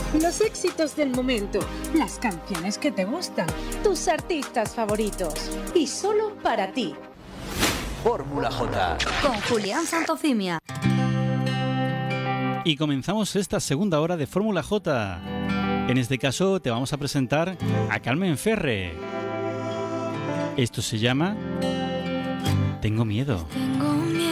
Los éxitos del momento, las canciones que te gustan, tus artistas favoritos y solo para ti. Fórmula J con Julián Santofimia. Y comenzamos esta segunda hora de Fórmula J. En este caso te vamos a presentar a Carmen Ferre. Esto se llama Tengo miedo.